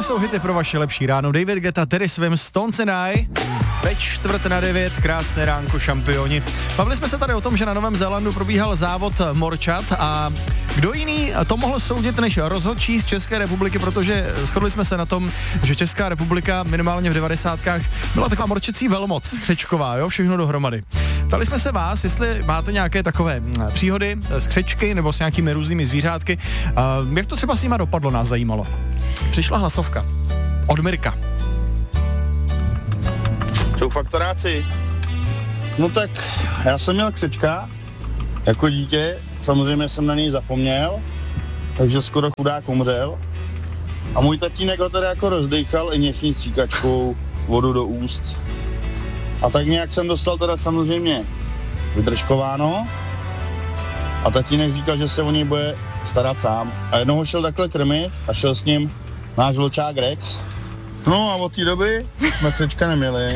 Tohle jsou hity pro vaše lepší ráno. David Guetta, Teddy Swims, Stones and I. Ve 8:45, krásné ránko, šampioni. Bavili jsme se tady o tom, že na Novém Zélandu probíhal závod morčat a kdo jiný to mohl soudit než rozhodčí z České republiky, protože shodli jsme se na tom, že Česká republika minimálně v 90kách byla taková morčecí velmoc, křečková, jo, všechno dohromady. Ptali jsme se vás, jestli máte nějaké takové příhody s křečky nebo s nějakými různými zvířátky. Jak to třeba s nima dopadlo, nás zajímalo. Přišla hlasovka od Mirka. Jsou faktoráci. No tak, já jsem měl křečka jako dítě, samozřejmě jsem na něj zapomněl, takže skoro chudák umřel. A můj tatínek ho teda jako rozdejchal injekční stříkačkou vodu do úst. A tak nějak jsem dostal teda samozřejmě vydržkováno. A tatínek říkal, že se o něj bude starat sám. A jednou ho šel takhle krmit a šel s ním náš vlčák Rex. No a od té doby jsme křečka neměli.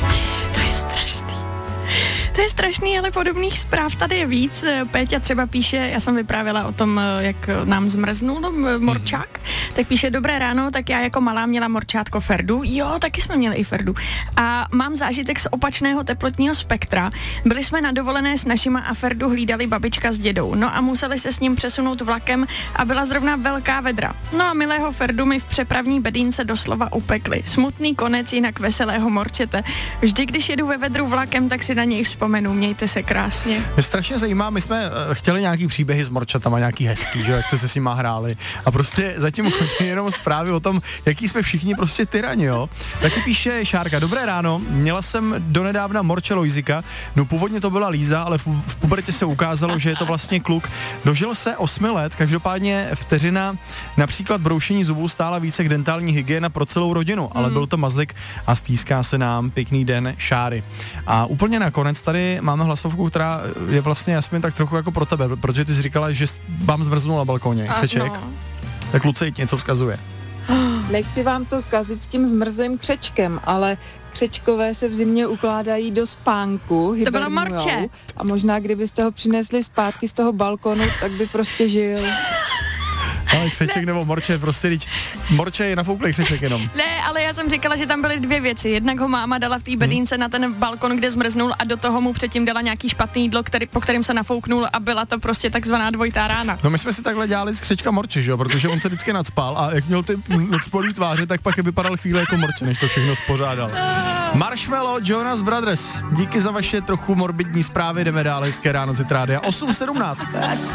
To je strašný, ale podobných zpráv tady je víc. Péťa třeba píše, já jsem vyprávěla o tom, jak nám zmrznul morčák, tak píše, dobré ráno, tak já jako malá měla morčátko Ferdu. Jo, taky jsme měli i Ferdu. A mám zážitek z opačného teplotního spektra. Byli jsme na dovolené s našima a Ferdu hlídali babička s dědou. No a museli se s ním přesunout vlakem a byla zrovna velká vedra. No a milého Ferdu mi v přepravní bedínce doslova upekli. Smutný konec jinak veselého morčete. Vždy, když jedu ve vedru vlakem, tak si na něj vzpomenu. Mějte se krásně. Mě strašně zajímá, my jsme chtěli nějaký příběhy s morčatama, nějaký hezký, že jak jste se s nima hráli. A prostě zatím chodí jenom zprávy o tom, jaký jsme všichni prostě tyrani, jo. Taky píše Šárka, dobré ráno, měla jsem donedávna morče Lojzika, no původně to byla Líza, ale v pubertě se ukázalo, že je to vlastně kluk. Dožil se 8 let, každopádně vteřina například broušení zubů stála více k dentální hygiena pro celou rodinu, ale byl to mazlik a stýská se nám, pěkný den, Šáry. A úplně nakonec tady máme hlasovku, která je vlastně, Jasmin, tak trochu jako pro tebe, protože ty jsi říkala, že vám zmrznul na balkóně křeček. No. Tak Luce něco vzkazuje. Nechci vám to kazit s tím zmrzlým křečkem, ale křečkové se v zimě ukládají do spánku, to bylo morče. A možná kdybyste ho přinesli zpátky z toho balkonu, tak by prostě žil. Ale křeček nebo morče, prostě teď morče je nafouklej křeček jenom. Ne, ale já jsem říkala, že tam byly dvě věci. Jednak ho máma dala v té bedínce na ten balkon, kde zmrznul a do toho mu předtím dala nějaký špatný jídlo, po kterým se nafouknul a byla to prostě takzvaná dvojitá rána. No my jsme si takhle dělali z křečka morče, že jo, protože on se vždycky nacpal a jak měl ty nadspalý tváře, tak pak je vypadal chvíli jako morče, než to všechno spořádal. Marshmello, Jonas Brothers, díky za vaše trochu morbidní zprávy, jdeme dál, hezké ráno, Zit Rádia 8:17.